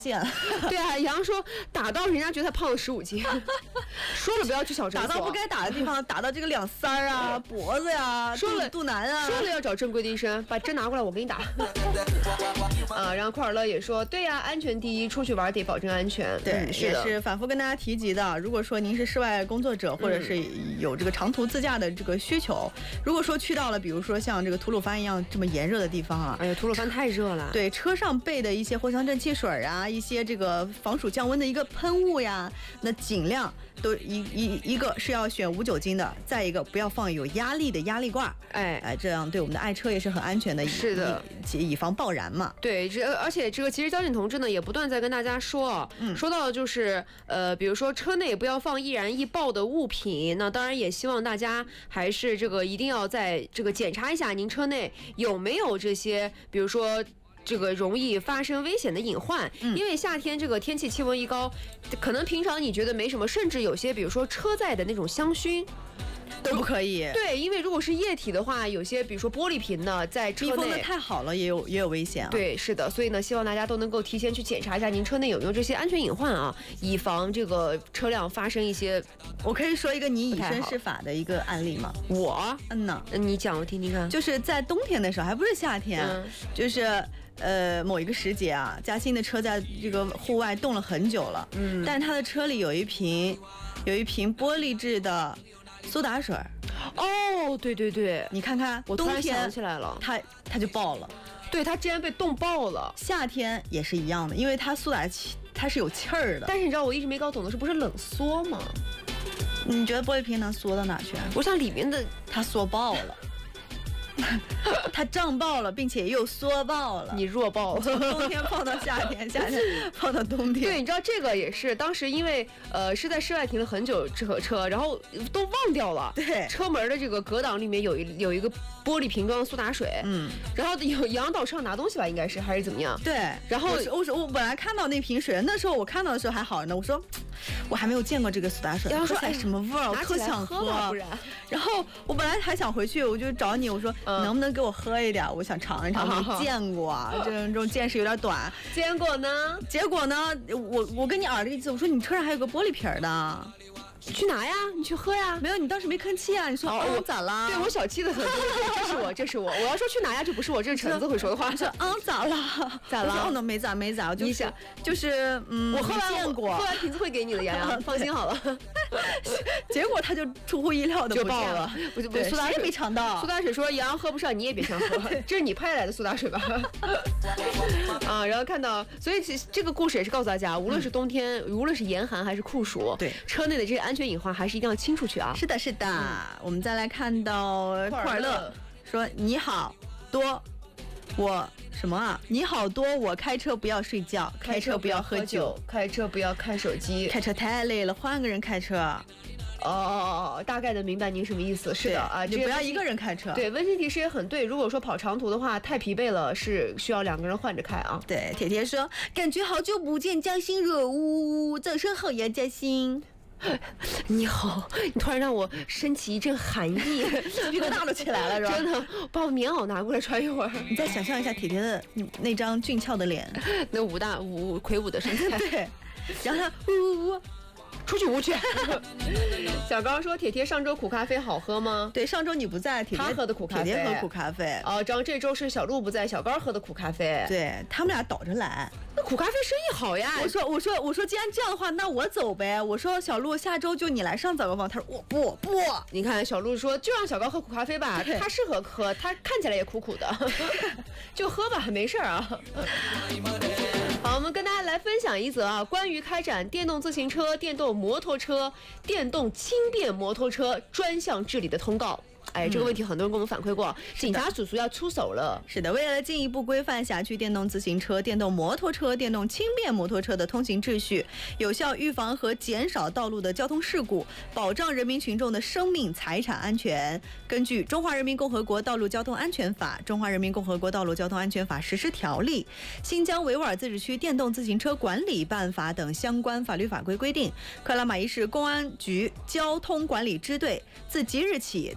对啊，杨说打到人家觉得他胖了15斤，说了不要去小诊所， 打到不该打的地方，打到这个两腮啊、脖子呀、肚腩啊， 说了要找正规的医生，把针拿过来，我给你打。啊，然后库尔勒也说，对呀，安全第一，出去玩得保证安全。 对，也是反复跟大家提及的。如果说您是室外工作者，或者是有这个长途自驾的这个需求，如果说去到了，比如说像这个吐鲁番一样这么炎热的地方啊， 哎呀，吐鲁番太热了。 对，车上备的一些藿香正气水啊，一些这个防暑降温的一个喷雾呀，那尽量都一个是要选无酒精的，再一个不要放有压力的压力罐，这样对我们的爱车也是很安全的。 是的， 以防爆燃嘛。 对，而且这个其实交警同志呢也不断在跟大家说，说到的就是比如说车内不要放易燃易爆的物品。那当然也希望大家还是这个一定要在这个检查一下您车内有没有这些，比如说这个容易发生危险的隐患，因为夏天这个天气气温一高，可能平常你觉得没什么，甚至有些比如说车载的那种香薰都不可以。 对，因为如果是液体的话，有些比如说玻璃瓶的在车内密封的太好了，也有危险啊。 对，是的，所以呢，希望大家都能够提前去检查一下您车内有没有这些安全隐患啊，以防这个车辆发生一些。 我可以说一个你以身试法的一个案例吗？ 我，你讲我听听看。 就是在冬天的时候，还不是夏天，就是某一个时节啊，嘉欣的车在这个户外冻了很久了，但是他的车里有一瓶玻璃制的苏打水。 哦，对对对， 你看看， 我突然想起来了， 它就爆了。 对，它竟然被冻爆了。 夏天也是一样的，因为它苏打气它是有气儿的。 但是你知道我一直没搞懂的是，不是冷缩吗？ 你觉得玻璃瓶能缩到哪去？ 我想里面的它缩爆了。它胀爆了，并且又缩爆了。 你弱爆了， 从冬天放到夏天，夏天放到冬天。 对，你知道这个也是当时因为是在室外停了很久车，然后都忘掉了。 对， 车门的这个隔挡里面有一个玻璃瓶装的苏打水。然后有杨导上拿东西吧，应该是还是怎么样？ 对， 然后我本来看到那瓶水，那时候我看到的时候还好呢，我说我还没有见过这个苏打水， 然后说哎什么味儿，我特想喝， 不然。 然后我本来还想回去，我就找你，我说能不能给我喝一点，我想尝一尝，没见过啊，这种见识有点短。 结果呢， 我跟你耳了一次，我说你车上还有个玻璃瓶的。 你去拿呀，你去喝呀。 没有，你当时没吭气啊。你说我咋了？ 对，我小气的很。这是我。我要说去拿呀，就不是我，这是橙子会说的话。 说咋了？ 咋了？ 我没咋。 你想就是我喝完见过， 喝完瓶子会给你的，洋洋，放心好了。 结果他就出乎意料的就爆了。 对，苏打水没尝到。 苏打水说洋洋喝不上，你也别想喝。这是你派来的苏打水吧？啊，然后看到，所以这个故事也是告诉大家，无论是冬天，无论是严寒还是酷暑， 对车内的这些安全隐患还是一定要清出去啊。 是的，是的。我们再来看到库尔勒说：“你好多，我什么啊？你好多，我开车不要睡觉，开车不要喝酒， 开车不要看手机， 开车太累了，换个人开车。” 大概的明白您什么意思。是的啊， 你不要一个人开车。 对，温馨提示也很对。如果说跑长途的话，太疲惫了，是需要2个人换着开啊。 对，铁铁说感觉好久不见，嘉欣惹呜，早上好呀，嘉欣。 你好，你突然让我升起一阵寒意， 鸡皮疙瘩都起来了，是吧？ 真的，把我棉袄拿过来穿一会儿。 你再想象一下铁铁的那张俊俏的脸， 那魁梧的身材。 对，然后他呜。 出去无去。小高说：“铁铁上周苦咖啡好喝吗？” 对，上周你不在， 他喝的苦咖啡， 铁铁喝苦咖啡。 哦，然后这周是小鹿不在，小高喝的苦咖啡。 对他们俩倒着来， 那苦咖啡生意好呀。 我说，既然这样的话，那我走呗。我说小鹿，下周就你来上早高峰。他说我不。 你看小鹿说，就让小高喝苦咖啡吧，他适合喝，他看起来也苦苦的，就喝吧，没事啊。好，我们跟大家来分享一则啊，关于开展电动自行车、电动摩托车、电动轻便摩托车专项治理的通告。哎，这个问题很多人跟我们反馈过，警察叔叔要出手了。 是的，为了进一步规范辖区电动自行车、电动摩托车、电动轻便摩托车的通行秩序，有效预防和减少道路的交通事故，保障人民群众的生命财产安全，根据《中华人民共和国道路交通安全法》、《中华人民共和国道路交通安全法实施条例》、《新疆维吾尔自治区电动自行车管理办法》等相关法律法规规定，克拉玛依市公安局交通管理支队自即日起在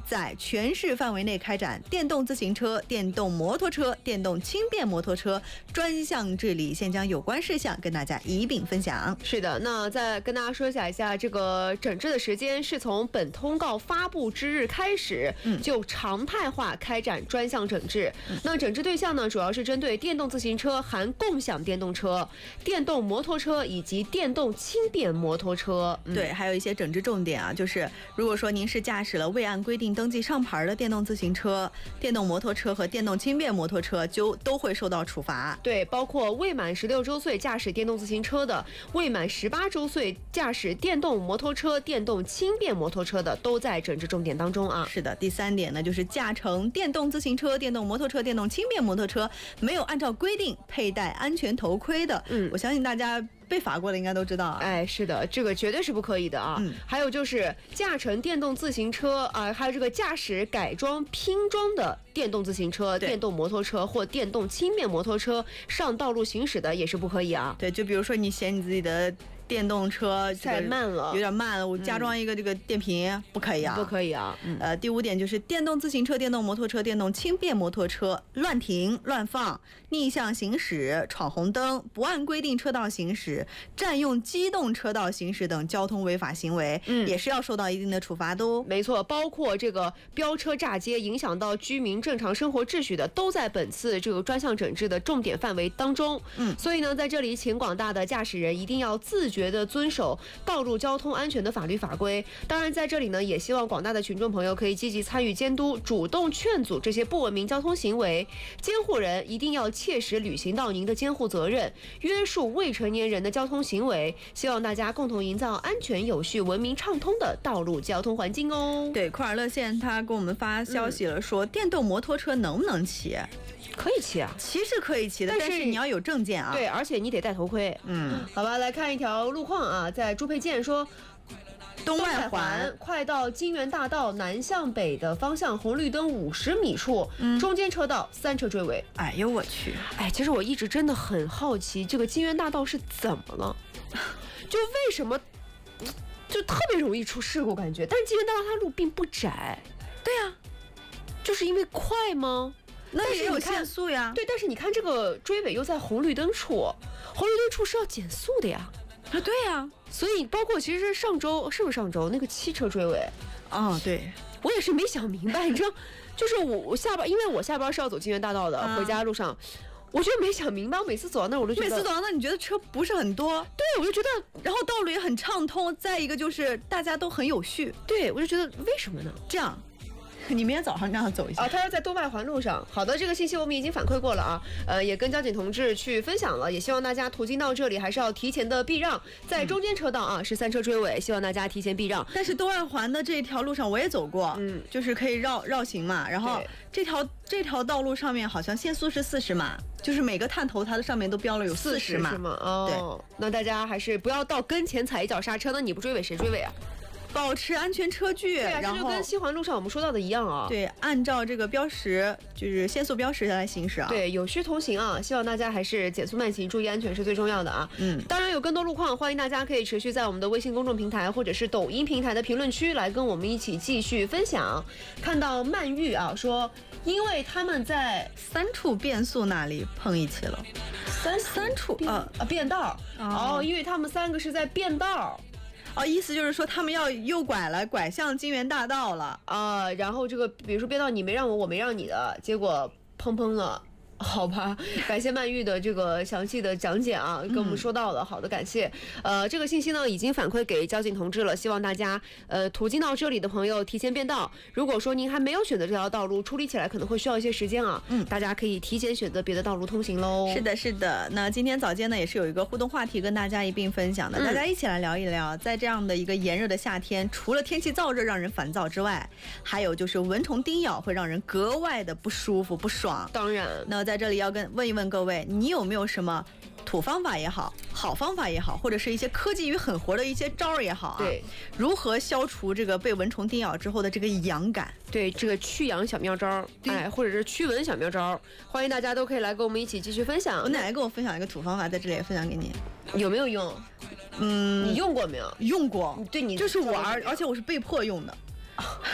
全市范围内开展电动自行车、电动摩托车、电动轻便摩托车专项治理，现将有关事项跟大家一并分享。 是的，那再跟大家说一下这个整治的时间是从本通告发布之日开始，就常态化开展专项整治。那整治对象呢，主要是针对电动自行车含共享电动车、电动摩托车以及电动轻便摩托车。 对，还有一些整治重点啊，就是如果说您是驾驶了未按规定登记上牌的电动自行车、电动摩托车和电动轻便摩托车，就都会受到处罚。 对，包括未满16周岁驾驶电动自行车的，未满18周岁驾驶电动摩托车、电动轻便摩托车的，都在整治重点当中啊。 是的，第3点呢，就是驾乘电动自行车、电动摩托车、电动轻便摩托车没有按照规定佩戴安全头盔的，我相信大家被罚过的应该都知道啊。 哎，是的，这个绝对是不可以的啊。还有就是驾乘电动自行车啊，还有这个驾驶改装拼装的电动自行车、电动摩托车或电动轻便摩托车上道路行驶的也是不可以啊。 对，就比如说你嫌你自己的电动车太慢了， 有点慢了，我加装一个这个电瓶，不可以啊， 不可以啊。 第5点就是电动自行车、电动摩托车、电动轻便摩托车乱停、乱放、逆向行驶、闯红灯、不按规定车道行驶、占用机动车道行驶等交通违法行为，也是要受到一定的处罚的哦。 没错，包括这个飙车炸街，影响到居民正常生活秩序的，都在本次这个专项整治的重点范围当中。所以呢，在这里请广大的驾驶人一定要自觉地遵守道路交通安全的法律法规。当然，在这里呢，也希望广大的群众朋友可以积极参与监督，主动劝阻这些不文明交通行为。监护人一定要切实履行到您的监护责任，约束未成年人的交通行为。希望大家共同营造安全、有序、文明、畅通的道路交通环境哦。 对，库尔勒县他给我们发消息了，说电动摩托车能不能骑？ 可以骑啊， 骑是可以骑的，但是你要有证件啊。 对，而且你得戴头盔。好吧，来看一条路况啊，在朱佩建说， 东外环快到金源大道南向北的方向，红绿灯50米处，中间车道3车追尾。 哎呦我去！ 哎，其实我一直真的很好奇，这个金源大道是怎么了？就为什么就特别容易出事故感觉？但是金源大道它路并不窄。 对啊， 就是因为快吗？ 那也有限速呀。 对，但是你看这个追尾又在红绿灯处，红绿灯处是要减速的呀。 啊，对呀。 所以包括其实上周是不是上周那个7车追尾？ 哦，对， 我也是没想明白，你知道，就是我下班，因为我下班是要走金源大道的，回家路上。我就没想明白，我每次走到那我就觉得， 每次走到那你觉得车不是很多， 对，我就觉得， 然后道路也很畅通，再一个就是大家都很有序， 对，我就觉得为什么呢？ 这样。你明天早上这样走一下啊？他说在东外环路上。好的，这个信息我们已经反馈过了啊，也跟交警同志去分享了，也希望大家途经到这里还是要提前的避让，在中间车道啊是3车追尾，希望大家提前避让。 但是东外环的这条路上我也走过，就是可以绕行嘛，然后这条道路上面好像限速是40码，就是每个探头它的上面都标了有40码， 是吗？哦，对，那大家还是不要到跟前踩一脚刹车，那你不追尾谁追尾啊？ 保持安全车距， 对啊，这就跟西环路上我们说到的一样啊。 对，按照这个标识，就是限速标识来行驶啊。 对，有序同行啊，希望大家还是减速慢行，注意安全是最重要的啊。当然有更多路况，欢迎大家可以持续在我们的微信公众平台或者是抖音平台的评论区来跟我们一起继续分享。看到曼玉啊说，因为他们在 3处变速那里碰一起了，三处变道哦，因为他们3个是在变道。 哦，意思就是说他们要右拐了，拐向金源大道了啊，然后这个比如说变道你没让我，我没让你的，结果砰了。好吧，感谢曼玉的这个详细的讲解啊，跟我们说到了，好的，感谢。这个信息呢已经反馈给交警同志了，希望大家途经到这里的朋友提前变道。如果说您还没有选择这条道路，处理起来可能会需要一些时间啊，大家可以提前选择别的道路通行喽。 是的，是的。那今天早间呢也是有一个互动话题跟大家一并分享的，大家一起来聊一聊，在这样的一个炎热的夏天，除了天气燥热让人烦躁之外，还有就是蚊虫叮咬会让人格外的不舒服不爽。 当然， 那在这里要问一问各位，你有没有什么土方法也好，好方法也好，或者是一些科技与狠活的一些招儿也好啊？ 对， 如何消除这个被蚊虫叮咬之后的这个痒感？ 对，这个驱痒小妙招，哎，或者是驱蚊小妙招，欢迎大家都可以来跟我们一起继续分享。 我奶奶跟我分享一个土方法，在这里也分享给你， 有没有用？你用过没有？ 用过， 对你就是玩，而且我是被迫用的。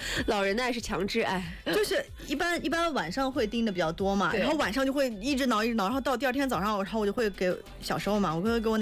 老人的爱是强制爱， 就是一般晚上会盯的比较多嘛，然后晚上就会一直挠，然后到第二天早上，然后我就会给小时候嘛，我会给我